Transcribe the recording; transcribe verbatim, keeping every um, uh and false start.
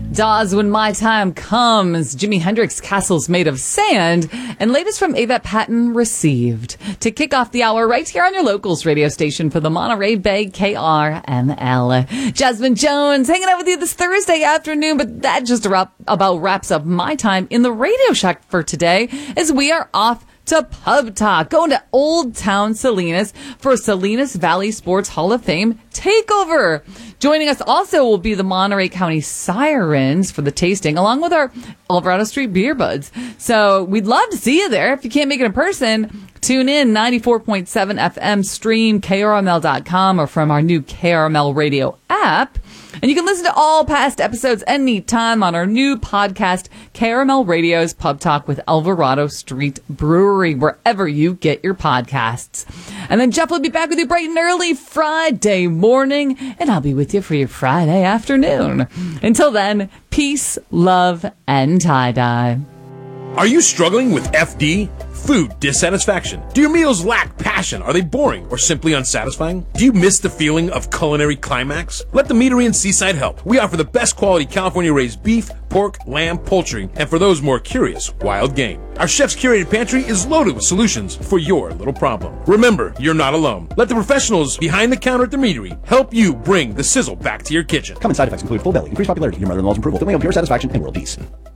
Dawes, When My Time Comes, Jimi Hendrix, Castles Made of Sand, and latest from Ava Patton, Received. To kick off the hour right here on your locals radio station for the Monterey Bay K R M L. Jasmine Jones hanging out with you this Thursday afternoon, but that just wrap, about wraps up my time in the Radio Shack for today as we are off to Pub Talk, going to Old Town Salinas for Salinas Valley Sports Hall of Fame takeover. Joining us also will be the Monterey County Sirens for the tasting, along with our Alvarado Street Beer Buds. So we'd love to see you there. If you can't make it in person, tune in ninety-four point seven F M, stream K R M L dot com or from our new K R M L radio app. And you can listen to all past episodes anytime on our new podcast, K R M L Radio's Pub Talk with Alvarado Street Brewery, wherever you get your podcasts. And then Jeff will be back with you bright and early Friday morning, and I'll be with you for your Friday afternoon. Until then, peace, love, and tie-dye. Are you struggling with F D? Food dissatisfaction? Do your meals lack passion? Are they boring or simply unsatisfying? Do you miss the feeling of culinary climax? Let the Meadery in Seaside help. We offer the best quality California-raised beef, pork, lamb, poultry, and for those more curious, wild game. Our chef's curated pantry is loaded with solutions for your little problem. Remember, you're not alone. Let the professionals behind the counter at the Meadery help you bring the sizzle back to your kitchen. Common side effects include full belly, increased popularity, your mother-in-law's approval, feeling of pure satisfaction, and world peace.